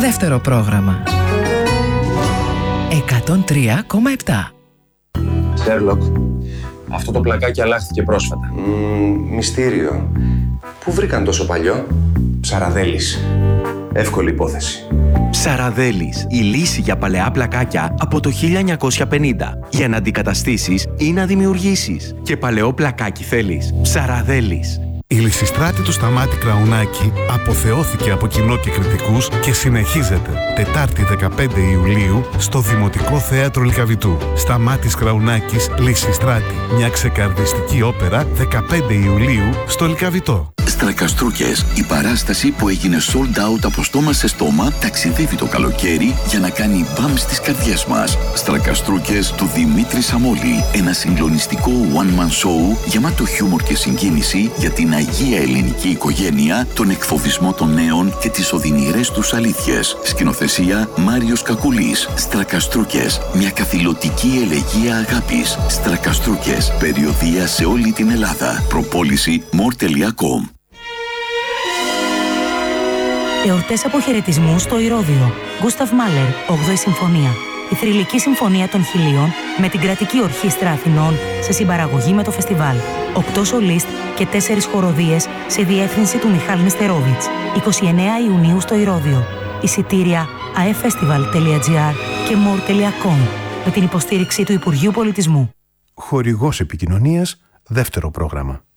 Δεύτερο πρόγραμμα. 103,7. Σέρλοκ, αυτό το πλακάκι αλλάχθηκε πρόσφατα. Μυστήριο. Πού βρήκαν τόσο παλιό? Ψαραδέλης. Εύκολη υπόθεση. Ψαραδέλης, η λύση για παλαιά πλακάκια από το 1950. Για να αντικαταστήσεις ή να δημιουργήσεις. Και παλαιό πλακάκι θέλεις? Ψαραδέλης. Η Λυσιστράτη του Σταμάτη Κραουνάκη αποθεώθηκε από κοινό και κριτικούς και συνεχίζεται Τετάρτη 15 Ιουλίου στο Δημοτικό Θέατρο Λυκαβητού. Σταμάτης Κραουνάκης, Λυσιστράτη. Μια ξεκαρδιστική όπερα 15 Ιουλίου στο Λυκαβητό. Στρακαστρούκες, η παράσταση που έγινε sold out από στόμα σε στόμα, ταξιδεύει το καλοκαίρι για να κάνει μπαμ στις καρδιές μας. Στρακαστρούκες του Δημήτρη Σαμόλη. Ένα συγκλονιστικό one-man show γεμάτο χιούμορ και συγκίνηση για την αγία ελληνική οικογένεια, τον εκφοβισμό των νέων και τις οδυνηρές τους αλήθειες. Σκηνοθεσία Μάριος Κακουλής. Στρακαστρούκες, μια καθηλωτική ελεγεία αγάπης. Στρακαστρούκες, περιοδεία σε όλη την Ελλάδα. Προπόληση more.com. Εορτές αποχαιρετισμού στο Ηρώδειο. Γκούσταβ Μάλερ, 8η Συμφωνία. Η θρυλική συμφωνία των Χιλίων με την Κρατική Ορχήστρα Αθηνών σε συμπαραγωγή με το φεστιβάλ. 8 σολίστ και 4 χοροδίες σε διεύθυνση του Μιχάλ Νεστερόβιτς. 29 Ιουνίου στο Ηρώδειο. Εισιτήρια aefestival.gr και more.com με την υποστήριξη του Υπουργείου Πολιτισμού. Χορηγός επικοινωνίας, δεύτερο πρόγραμμα.